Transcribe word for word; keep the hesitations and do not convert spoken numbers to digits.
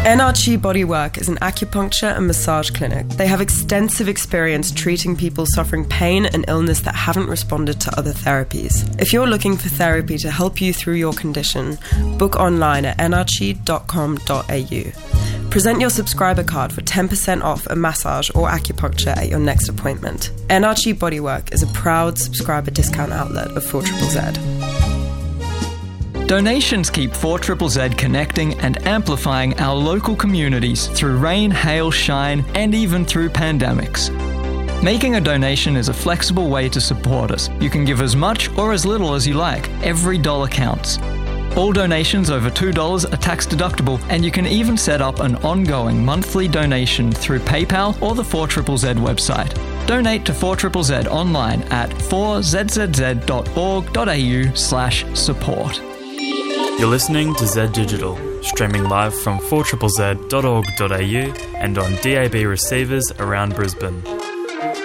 N R G Bodywork is an acupuncture and massage clinic. They have extensive experience treating people suffering pain and illness that haven't responded to other therapies. If you're looking for therapy to help you through your condition, book online at n r g dot com dot a u. Present your subscriber card for ten percent off a massage or acupuncture at your next appointment. N R G Bodywork is a proud subscriber discount outlet of four Z Z Z. Donations keep four Z Z Z connecting and amplifying our local communities through rain, hail, shine, and even through pandemics. Making a donation is a flexible way to support us. You can give as much or as little as you like. Every dollar counts. All donations over two dollars are tax deductible, and you can even set up an ongoing monthly donation through PayPal or the four Z Z Z website. Donate to four Z Z Z online at four z z z dot org dot a u slash support. You're listening to Z Digital, streaming live from four z z z dot org dot a u and on D A B receivers around Brisbane.